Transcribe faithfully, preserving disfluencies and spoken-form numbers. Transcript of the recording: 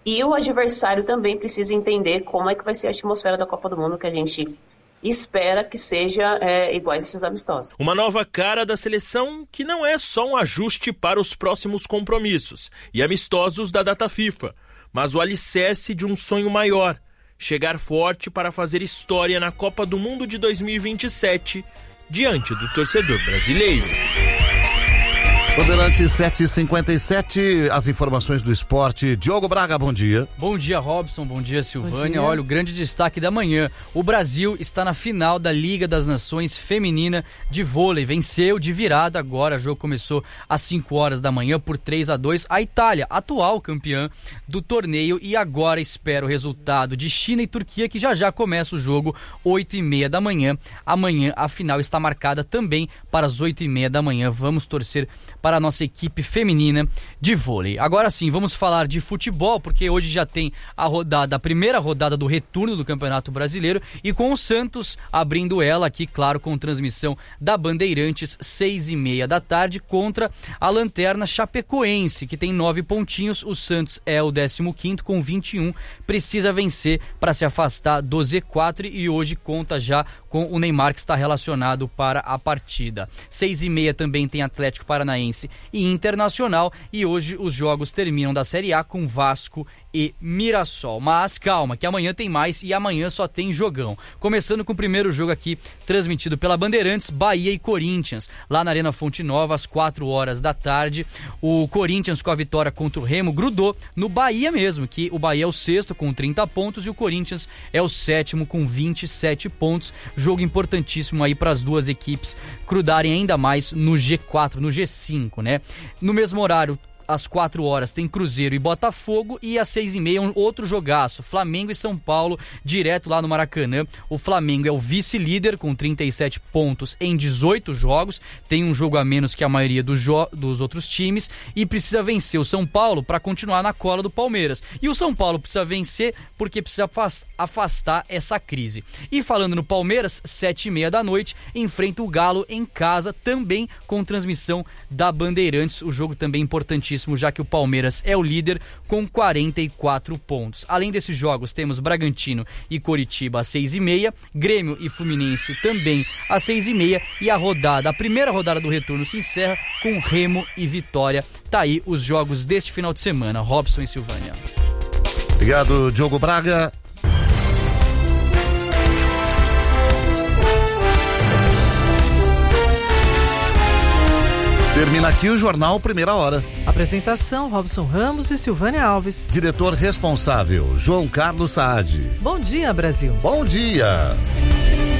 E o adversário também precisa entender como é que vai ser a atmosfera da Copa do Mundo, que a gente espera que seja é, igual a esses amistosos. Uma nova cara da seleção que não é só um ajuste para os próximos compromissos e amistosos da data FIFA, mas o alicerce de um sonho maior, chegar forte para fazer história na Copa do Mundo de dois mil e vinte e sete, diante do torcedor brasileiro. Bandeirantes sete e cinquenta e sete, as informações do esporte. Diogo Braga, bom dia. Bom dia, Robson, bom dia, Silvânia. Bom dia. Olha, o grande destaque da manhã. O Brasil está na final da Liga das Nações Feminina de Vôlei. Venceu de virada agora, o jogo começou às cinco horas da manhã por três a dois. A Itália, atual campeã do torneio, e agora espera o resultado de China e Turquia, que já já começa o jogo, oito e meia da manhã. Amanhã a final está marcada também para as oito e meia da manhã. Vamos torcer para a nossa equipe feminina de vôlei. Agora sim, vamos falar de futebol, porque hoje já tem a rodada, a primeira rodada do retorno do Campeonato Brasileiro, e com o Santos abrindo ela aqui, claro, com transmissão da Bandeirantes, seis e meia da tarde, contra a Lanterna Chapecoense, que tem nove pontinhos. O Santos é o décimo quinto com vinte e um, precisa vencer para se afastar do Z quatro, e hoje conta já com o Neymar, que está relacionado para a partida. Seis e meia também tem Atlético Paranaense e Internacional, e hoje os jogos terminam da Série A com Vasco e Mirassol. Mas calma, que amanhã tem mais, e amanhã só tem jogão. Começando com o primeiro jogo aqui, transmitido pela Bandeirantes, Bahia e Corinthians, lá na Arena Fonte Nova, às quatro horas da tarde. O Corinthians, com a vitória contra o Remo, grudou no Bahia mesmo, que o Bahia é o sexto com trinta pontos e o Corinthians é o sétimo com vinte e sete pontos. Jogo importantíssimo aí para as duas equipes grudarem ainda mais no G quatro, no G cinco, né? No mesmo horário, às quatro horas tem Cruzeiro e Botafogo, e às seis e meia um outro jogaço, Flamengo e São Paulo, direto lá no Maracanã. O Flamengo é o vice-líder com trinta e sete pontos em dezoito jogos, tem um jogo a menos que a maioria do jo- dos outros times, e precisa vencer o São Paulo para continuar na cola do Palmeiras. E o São Paulo precisa vencer porque precisa afastar essa crise. E falando no Palmeiras, sete e meia da noite, enfrenta o Galo em casa, também com transmissão da Bandeirantes. O jogo também importantíssimo, já que o Palmeiras é o líder com quarenta e quatro pontos. Além desses jogos, temos Bragantino e Coritiba às seis e meia, Grêmio e Fluminense também às seis e meia, e a rodada, a primeira rodada do retorno se encerra com Remo e Vitória. Tá aí os jogos deste final de semana. Robson e Silvânia. Obrigado, Diogo Braga. Termina aqui o Jornal Primeira Hora. Apresentação, Robson Ramos e Silvânia Alves. Diretor responsável, João Carlos Saad. Bom dia, Brasil. Bom dia.